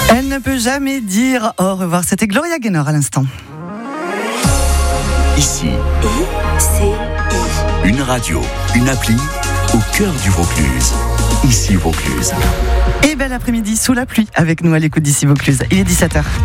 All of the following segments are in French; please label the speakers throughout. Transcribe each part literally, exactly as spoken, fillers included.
Speaker 1: Elle ne peut jamais dire au revoir. C'était Gloria Gaynor à l'instant.
Speaker 2: Ici,
Speaker 3: I C I.
Speaker 2: une radio, une appli au cœur du Vaucluse. Ici Vaucluse.
Speaker 1: Et bel après-midi sous la pluie avec nous à l'écoute d'Ici Vaucluse. Il est dix-sept heures.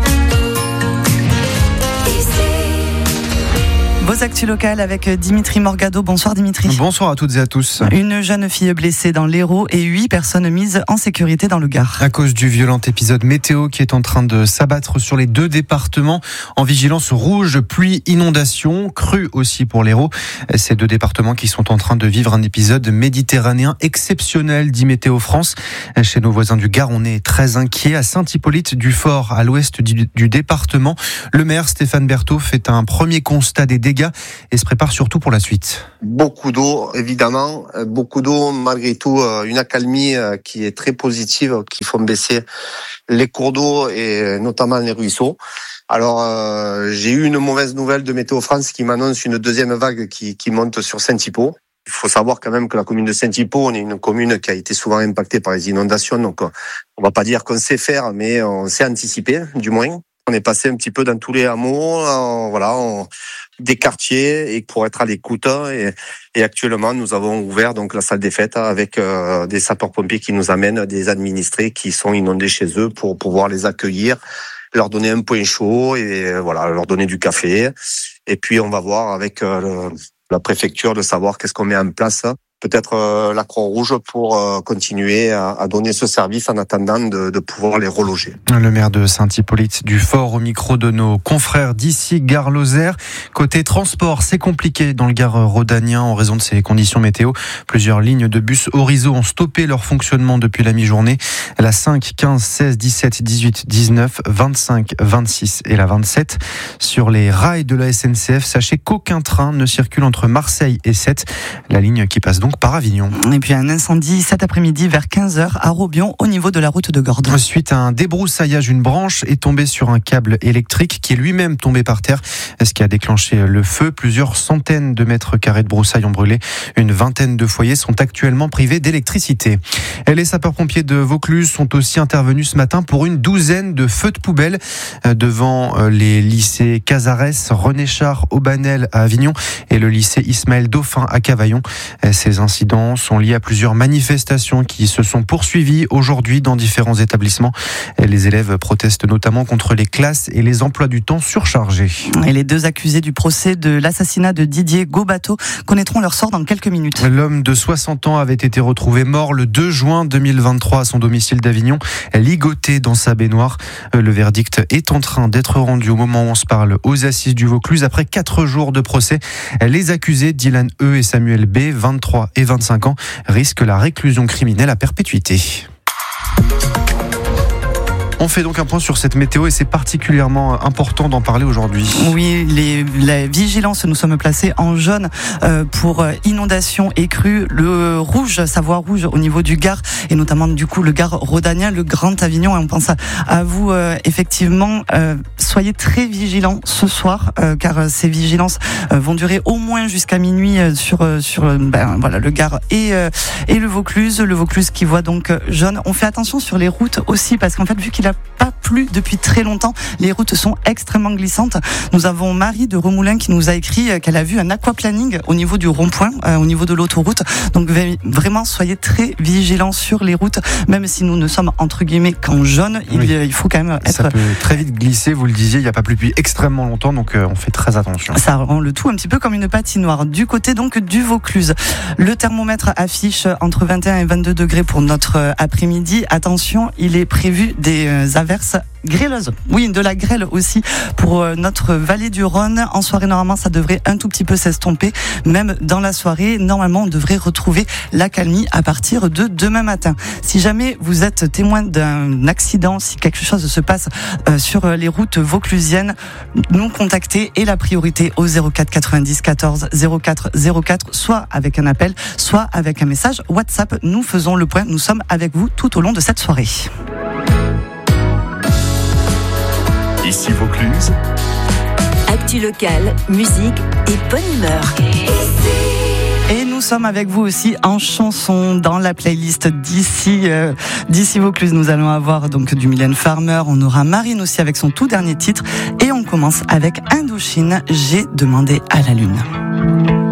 Speaker 1: Vos actus locales avec Dimitri Morgado. Bonsoir Dimitri.
Speaker 4: Bonsoir à toutes et à tous.
Speaker 1: Une jeune fille blessée dans l'Hérault et huit personnes mises en sécurité dans le Gard.
Speaker 4: À cause du violent épisode météo qui est en train de s'abattre sur les deux départements en vigilance rouge, pluie, inondation, crue aussi pour l'Hérault. Ces deux départements qui sont en train de vivre un épisode méditerranéen exceptionnel, dit Météo France. Chez nos voisins du Gard, on est très inquiets. À Saint-Hippolyte-du-Fort, à l'ouest du, du département, le maire Stéphane Berthaud fait un premier constat des dégâts et se prépare surtout pour la suite.
Speaker 5: Beaucoup d'eau, évidemment. Beaucoup d'eau, malgré tout, une accalmie qui est très positive, qui font baisser les cours d'eau et notamment les ruisseaux. Alors, euh, j'ai eu une mauvaise nouvelle de Météo France qui m'annonce une deuxième vague qui, qui monte sur Saint-Hippo. Il faut savoir quand même que la commune de Saint-Hippo, on est une commune qui a été souvent impactée par les inondations. Donc, on va pas dire qu'on sait faire, mais on sait anticiper, du moins. On est passé un petit peu dans tous les hameaux, en, voilà, en, des quartiers, et pour être à l'écoute. Et, et actuellement, nous avons ouvert donc la salle des fêtes avec euh, des sapeurs-pompiers qui nous amènent des administrés qui sont inondés chez eux pour pouvoir les accueillir, leur donner un point chaud et voilà, leur donner du café. Et puis on va voir avec euh, le, la préfecture de savoir qu'est-ce qu'on met en place. Peut-être euh, la Croix-Rouge pour euh, continuer à, à donner ce service en attendant de, de pouvoir les reloger.
Speaker 4: Le maire de Saint-Hippolyte-du-Fort au micro de nos confrères d'ici, Gare-Lozère. Côté transport, c'est compliqué dans le Gard rhodanien en raison de ces conditions météo. Plusieurs lignes de bus Orizo ont stoppé leur fonctionnement depuis la mi-journée. La cinq, quinze, seize, dix-sept, dix-huit, dix-neuf, vingt-cinq, vingt-six et la vingt-sept. Sur les rails de la S N C F, sachez qu'aucun train ne circule entre Marseille et Sète. La ligne qui passe donc par Avignon.
Speaker 1: Et puis un incendie cet après-midi vers quinze heures à Robion au niveau de la route de Gordes.
Speaker 4: Suite à un débroussaillage, une branche est tombée sur un câble électrique qui est lui-même tombé par terre, ce qui a déclenché le feu. Plusieurs centaines de mètres carrés de broussailles ont brûlé. Une vingtaine de foyers sont actuellement privés d'électricité. Et les sapeurs-pompiers de Vaucluse sont aussi intervenus ce matin pour une douzaine de feux de poubelle devant les lycées Cazares, René Char, Aubanel à Avignon et le lycée Ismaël Dauphin à Cavaillon. Ces incidents sont liés à plusieurs manifestations qui se sont poursuivies aujourd'hui dans différents établissements. Les élèves protestent notamment contre les classes et les emplois du temps surchargés.
Speaker 1: Et les deux accusés du procès de l'assassinat de Didier Gobateau connaîtront leur sort dans quelques minutes.
Speaker 4: L'homme de soixante ans avait été retrouvé mort le deux juin deux mille vingt-trois à son domicile d'Avignon, ligoté dans sa baignoire. Le verdict est en train d'être rendu au moment où on se parle aux assises du Vaucluse. Après quatre jours de procès, les accusés Dylan E et Samuel B, vingt-trois et vingt-cinq ans, risquent la réclusion criminelle à perpétuité. On fait donc un point sur cette météo et c'est particulièrement important d'en parler aujourd'hui.
Speaker 1: Oui, les, la vigilance, nous sommes placés en jaune euh, pour inondation et crue. Le rouge, Savoie rouge au niveau du Gard et notamment du coup le Gard rhodanien, le Grand Avignon. Et on pense à, à vous euh, effectivement. Euh, soyez très vigilants ce soir euh, car ces vigilances euh, vont durer au moins jusqu'à minuit euh, sur euh, sur ben, voilà le Gard et euh, et le Vaucluse. Le Vaucluse qui voit donc jaune. On fait attention sur les routes aussi parce qu'en fait vu qu'il a pas plu depuis très longtemps. Les routes sont extrêmement glissantes. Nous avons Marie de Remoulin qui nous a écrit qu'elle a vu un aquaplaning au niveau du rond-point, euh, au niveau de l'autoroute. Donc vraiment, soyez très vigilants sur les routes, même si nous ne sommes entre guillemets qu'en jaune. Il, oui. il faut quand même être...
Speaker 4: Ça peut très vite glisser, vous le disiez, il n'y a pas plu depuis extrêmement longtemps, donc euh, on fait très attention.
Speaker 1: Ça rend le tout un petit peu comme une patinoire. Du côté donc du Vaucluse, le thermomètre affiche entre vingt et un et vingt-deux degrés pour notre après-midi. Attention, il est prévu des averses grêleuse. Oui, de la grêle aussi pour notre vallée du Rhône. En soirée, normalement, ça devrait un tout petit peu s'estomper. Même dans la soirée, normalement, on devrait retrouver l'accalmie à partir de demain matin. Si jamais vous êtes témoin d'un accident, si quelque chose se passe euh, sur les routes vauclusiennes, nous contacter et la priorité au zéro quatre quatre-vingt-dix quatorze zéro quatre zéro quatre, soit avec un appel, soit avec un message WhatsApp. Nous faisons le point. Nous sommes avec vous tout au long de cette soirée.
Speaker 2: Ici Vaucluse.
Speaker 3: Actu locale, musique et bonne humeur. Ici
Speaker 1: Et nous sommes avec vous aussi en chanson dans la playlist d'ici euh, d'ici Vaucluse. Nous allons avoir donc du Mylène Farmer, on aura Marine aussi avec son tout dernier titre et on commence avec Indochine, J'ai demandé à la lune.